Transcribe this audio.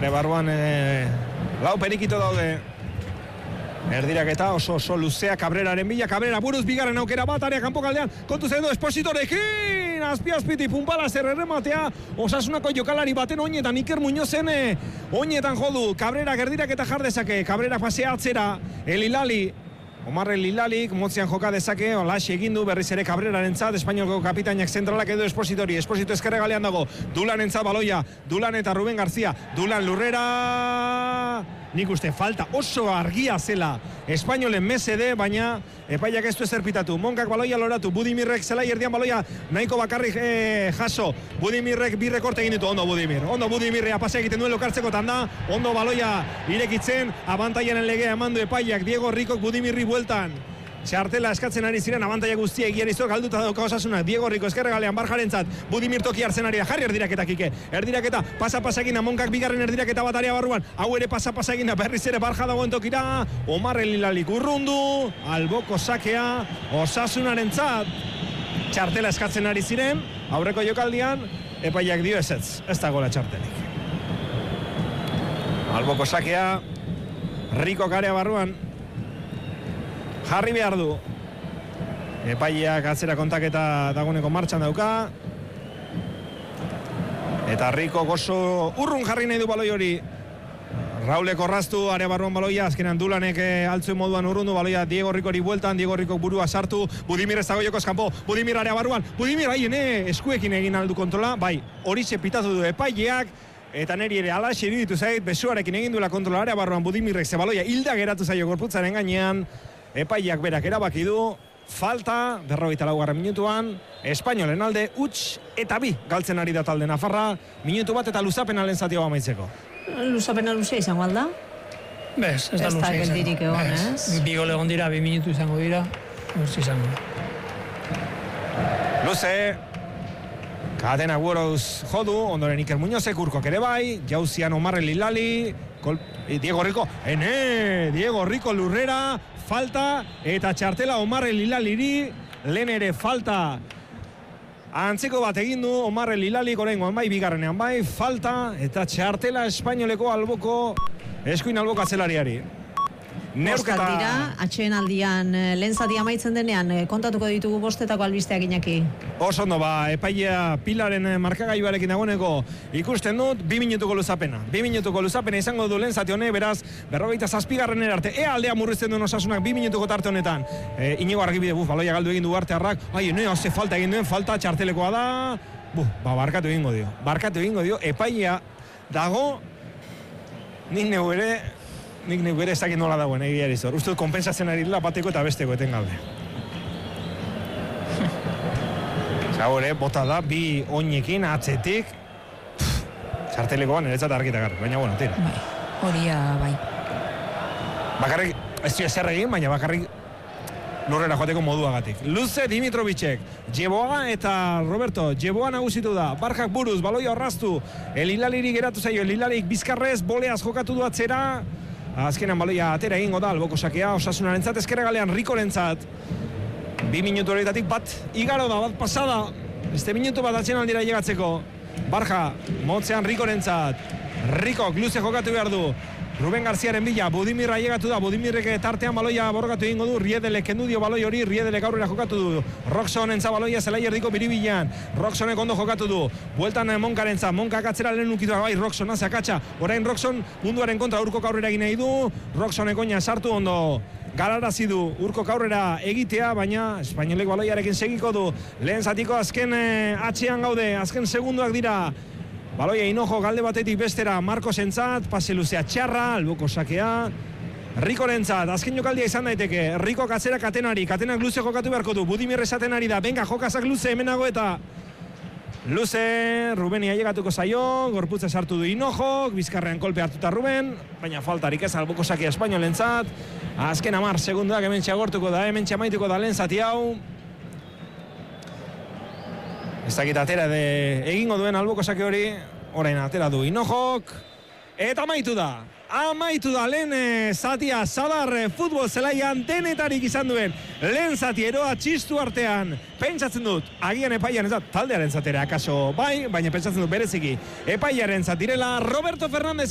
Are barruan lau perikito daude. Erdiraketa oso luzea Cabreraren bila, Cabrera buruz bigarren aukera bat, area kanpo kaldean, kontu zen du Espositorekin, azpi punpala zer errematea, Osasunako jokalari baten oinetan, Iker Muñozen oinetan jodu, Cabrera erdiraketa jardezake, Cabrera pasea atzera, Elilali, Omar Elilalik motzean joka dezake, olaxe egin du berriz ere Cabrerarentzat, Espainiako kapitainak zentralak edo Esposito ezkerre galean dago, Dulanentzat baloia, Dulan eta Ruben García, Dulan lurrera, nik uste falta oso argia zela Espainolen mesede, baina epaiak ez du ezerpitatu, Monkak baloia loratu, Budimirrek zelai erdian baloia, nahiko bakarrik jaso, Budimirrek bi rekorte egin ditu, ondo Budimirrea pase egiten duen lokartzeko tanda, ondo baloia irekitzen, abantaiaren legea emandu epaiak, Diego Ricok Budimirri bueltan, txartela eskatzen ari ziren, abantaia guztia egiarizok galduta dauka Osasunak, Diego Rico ezkerre galean barjarentzat, Budimir toki hartzen ari da, jarri erdiraketa Kike, erdiraketa, pasa egina, Monkak bigarren erdiraketa bat area barruan, hau ere pasa egina, berriz ere barja dagoen tokira, Omar Elilalik urrundu, alboko sakea, Osasunarentzat, txartela eskatzen ari ziren, aurreko jokaldian, epaiak dio ez dagoela txartelik. Alboko sakea, Rico area barruan, jarri behar du. Epaileak atzera kontaketa dagoeneko martxan dauka. Eta Rico gozo urrun jarri nahi du baloi hori. Raulek orraztu, area barruan baloia, azkenan Dulanek altzuen moduan urrundu baloia Diego Ricori bueltan, Diego Rico burua sartu, Budimir ez dago jokoz kanpo, Budimir area barruan, Budimir haien eskuekin egin aldu kontrola, bai, hori sepitatu du epaileak, eta neri ere alaxe iruditu zait, besuarekin egin duela kontrola area barruan Budimirrek ze baloia hilda geratu zaio gorputzaren gainean, epaileak berak erabaki du, falta, 44. minutuan, Espainolen alde, huts eta bi galtzen ari da talde nafarra, minutu bat eta luzapena lehen zati hau amaitzeko. Luzapena luzea izango alda? Bez, ez da luzea izango. Ez da geldirik egon, ez? Bi gol egon dira, 2 minutu izango dira, ez izango. Luze, Kadena Guoroz jodu, ondoren Iker Muñozek, Urkok ere bai, Jauzian Omar Elilali, Diego Rico, Diego Rico lurrera, falta, eta txartela Omar Elilaliri, lehen ere falta, antzeko bat egin du Omar Elilalik, oraingoan bai, bigarrenean bai, falta, eta txartela Espainoleko alboko, eskuin alboko atzelariari. Bostak dira, atxeen aldian lehen zati amaitzen denean, kontatuko ditugu bostetako albisteak Iñaki. Oso ondo, epailea Pilaren markagailuarekin dagoeneko ikusten dut 2 minutuko luzapena. 2 minutuko luzapena izango du lehen zati honek, beraz, 47. arte. Ea aldea murrizten duen Osasunak 2 minutuko tarte honetan. Inigo Argibide, baloia galdu egin du artearrak, ze falta egin duen, falta txartelekoa da. Barkatu egingo dio. Epailea dago, nik neu ere ez dakit nola dagoen, egia erizor. Uste konpensatzen ari dela bateko eta besteko etengabe. Zaur, bota da, bi oinekin, atzetik. Txartelekoan niretzat argitagar, baina bueno, tira. Horia, bai. Bakarrik, ez du ezer egin, baina bakarrik lurrera joateko moduagatik. Luze Dimitrovicek, Jeboa eta Roberto, Jeboa nagusitu da, Barjak buruz, baloia orraztu, Elilaliri geratu zaio, Elilalik bizkarrez, boleaz jokatu du atzera, azkenan baloia atera egingo da, alboko sakea, Osasunarentzat, ezkerre galean Rikorentzat, 2 minutu horietatik bat igaro da, bat pasada, este minutu bat atxen aldira llegatzeko, Barja, motzean Rikorentzat, Rikok luze jokatu behar du, Ruben Garziaren bila, Budimirra llegatu da, Budimirrek tartean baloia borrokatu egingo du, Riedelek kendu dio baloi hori, Riedelek aurrera jokatu du, Roxonen za baloia zelai erdiko biribilan, Roxonek ondo jokatu du, bueltan Monkaren za, Monkak atzera lehen nukitu bai, Roxon haze akatsa, orain Roxon munduaren kontra Urkok aurrera egin nahi du, Roxonek oina sartu ondo, galarazi du Urkok aurrera egitea, baina Espainolek baloiarekin segiko du, lehen zatiko azken atxean gaude, azken segunduak dira, baloia Hinojo galde batetik bestera Marcosentzat, pase luzea txarra, alboko sakea, Rikorentzat, azken jokaldia izan daiteke, Riko katzera Katenak luze jokatu beharko du, Budimir esaten ari da, benga jokazak luze hemenago eta luze, Rubenia llegatuko zaio, gorputza sartu du Hinojok, bizkarrean kolpe hartuta Ruben, baina faltarik ez alboko sakea Espainolentzat, azken 10 segunduak hemen txagortuko da, hemen txamaituko da lehen zati hau, ez dakit atera egingo duen alboko sake hori, orain atera du Hinojok, eta amaitu da lehen zatia Sadar futbol zelaian denetarik izan duen lehen zati eroa txistu artean, pentsatzen dut agian epaiaren zat, taldearen zatera akaso bai, baina pentsatzen dut bereziki epaiaren zatirela Roberto Fernández